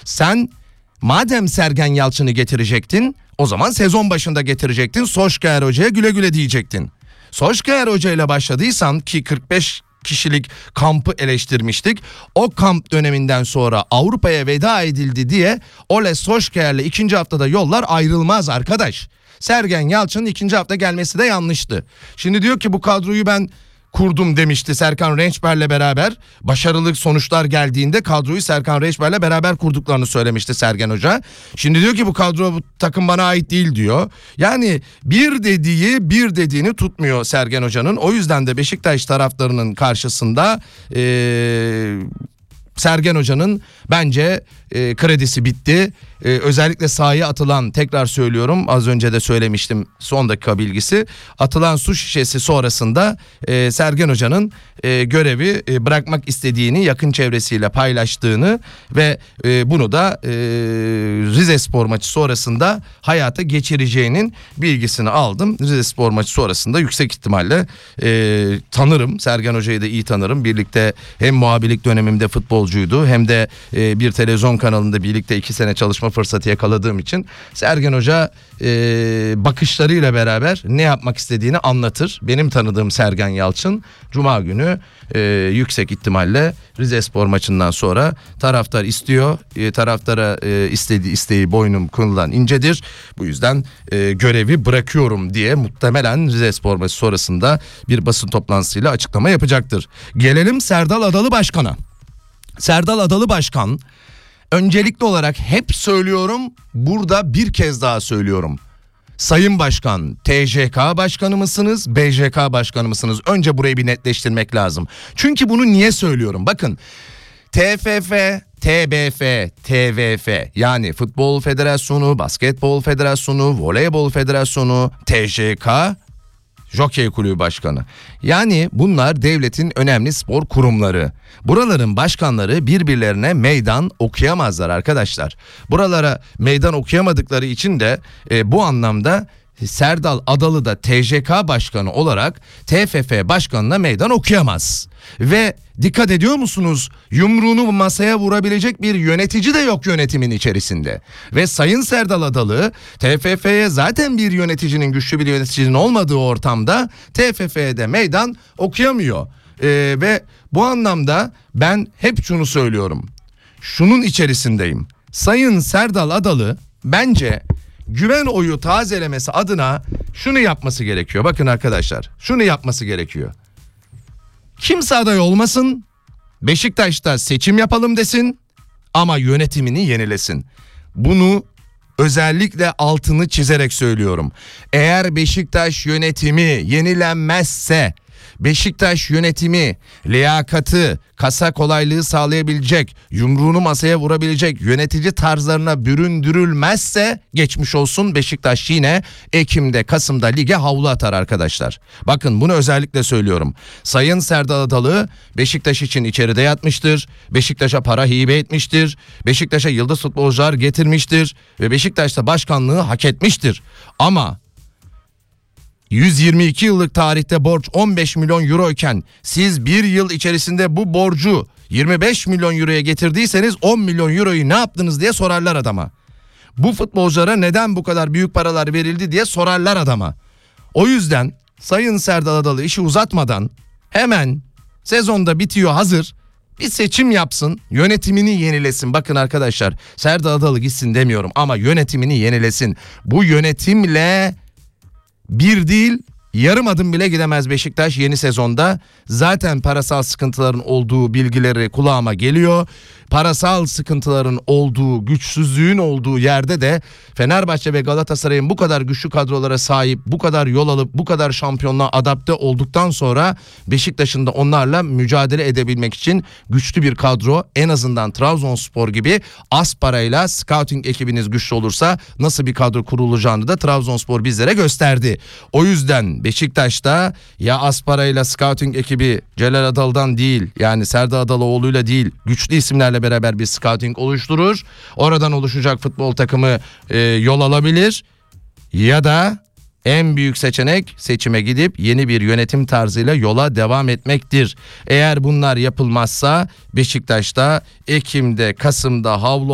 Sen madem Sergen Yalçın'ı getirecektin, o zaman sezon başında getirecektin. Solskjaer Hoca'ya güle güle diyecektin. Solskjaer Hoca ile başladıysan ki 45 kişilik kampı eleştirmiştik. O kamp döneminden sonra Avrupa'ya veda edildi diye Ole Solskjaer'le ikinci haftada yollar ayrılmaz arkadaş. Sergen Yalçın'ın ikinci hafta gelmesi de yanlıştı. Şimdi diyor ki bu kadroyu ben kurdum demişti Serkan Rençber'le beraber. Başarılı sonuçlar geldiğinde kadroyu Serkan Rençber'le beraber kurduklarını söylemişti Sergen Hoca. Şimdi diyor ki bu kadro, bu takım bana ait değil diyor. Yani bir dediğini tutmuyor Sergen Hoca'nın. O yüzden de Beşiktaş taraftarının karşısında Sergen Hoca'nın bence kredisi bitti. Özellikle sahaya atılan, tekrar söylüyorum, az önce de söylemiştim, son dakika bilgisi, atılan su şişesi sonrasında Sergen Hoca'nın görevi bırakmak istediğini yakın çevresiyle paylaştığını ve bunu da Rizespor maçı sonrasında hayata geçireceğinin bilgisini aldım. Rizespor maçı sonrasında yüksek ihtimalle tanırım, Sergen Hoca'yı da iyi tanırım. Birlikte hem muhabirlik dönemimde futbolcuydu hem de bir televizyon kanalında birlikte 2 sene çalışma fırsatı yakaladığım için Sergen Hoca bakışlarıyla beraber ne yapmak istediğini anlatır. Benim tanıdığım Sergen Yalçın Cuma günü yüksek ihtimalle Rizespor maçından sonra taraftar istiyor. Taraftara istediği isteği boynum kılıdan incedir. Bu yüzden görevi bırakıyorum diye muhtemelen Rizespor maçı sonrasında bir basın toplantısıyla açıklama yapacaktır. Gelelim Serdal Adalı Başkan'a. Serdal Adalı Başkan, öncelikli olarak hep söylüyorum, burada bir kez daha söylüyorum. Sayın Başkan, TJK Başkanı mısınız, BJK Başkanı mısınız? Önce burayı bir netleştirmek lazım. Çünkü bunu niye söylüyorum? Bakın, TFF, TBF, TVF, yani Futbol Federasyonu, Basketbol Federasyonu, Voleybol Federasyonu, TJK, Jokey Kulübü Başkanı. Yani bunlar devletin önemli spor kurumları. Buraların başkanları birbirlerine meydan okuyamazlar arkadaşlar. Buralara meydan okuyamadıkları için de bu anlamda Serdal Adalı da TJK Başkanı olarak TFF Başkanı'na meydan okuyamaz. Ve dikkat ediyor musunuz? Yumruğunu masaya vurabilecek bir yönetici de yok yönetimin içerisinde. Ve Sayın Serdal Adalı TFF'ye zaten bir yöneticinin, güçlü bir yöneticinin olmadığı ortamda TFF'ye de meydan okuyamıyor. Ve bu anlamda ben hep şunu söylüyorum. Şunun içerisindeyim. Sayın Serdal Adalı bence güven oyu tazelemesi adına şunu yapması gerekiyor. Bakın arkadaşlar, şunu yapması gerekiyor. Kimse aday olmasın, Beşiktaş'ta seçim yapalım desin ama yönetimini yenilesin. Bunu özellikle altını çizerek söylüyorum. Eğer Beşiktaş yönetimi yenilenmezse, Beşiktaş yönetimi liyakatı, kasa kolaylığı sağlayabilecek, yumruğunu masaya vurabilecek yönetici tarzlarına büründürülmezse geçmiş olsun, Beşiktaş yine Ekim'de, Kasım'da lige havlu atar arkadaşlar. Bakın bunu özellikle söylüyorum. Sayın Serdal Adalı Beşiktaş için içeride yatmıştır. Beşiktaş'a para hibe etmiştir. Beşiktaş'a yıldız futbolcular getirmiştir ve Beşiktaş'ta başkanlığı hak etmiştir. Ama 122 yıllık tarihte borç 15 milyon euro iken siz bir yıl içerisinde bu borcu 25 milyon euroya getirdiyseniz 10 milyon euroyu ne yaptınız diye sorarlar adama. Bu futbolculara neden bu kadar büyük paralar verildi diye sorarlar adama. O yüzden Sayın Serdal Adalı işi uzatmadan hemen sezonda bitiyor hazır, bir seçim yapsın, yönetimini yenilesin. Bakın arkadaşlar, Serdal Adalı gitsin demiyorum ama yönetimini yenilesin. Bu yönetimle bir değil, yarım adım bile gidemez Beşiktaş yeni sezonda. Zaten parasal sıkıntıların olduğu bilgileri kulağıma geliyor. Parasal sıkıntıların olduğu, güçsüzlüğün olduğu yerde de Fenerbahçe ve Galatasaray'ın bu kadar güçlü kadrolara sahip, bu kadar yol alıp bu kadar şampiyonluğa adapte olduktan sonra Beşiktaş'ın da onlarla mücadele edebilmek için güçlü bir kadro, en azından Trabzonspor gibi az parayla scouting ekibiniz güçlü olursa nasıl bir kadro kurulacağını da Trabzonspor bizlere gösterdi. O yüzden Beşiktaş'ta ya az parayla scouting ekibi Celal Adalı'dan değil, yani Serdal Adalıoğlu'yla değil, güçlü isimlerle beraber bir scouting oluşturur. Oradan oluşacak futbol takımı yol alabilir. Ya da en büyük seçenek seçime gidip yeni bir yönetim tarzıyla yola devam etmektir. Eğer bunlar yapılmazsa Beşiktaş'ta Ekim'de, Kasım'da havlu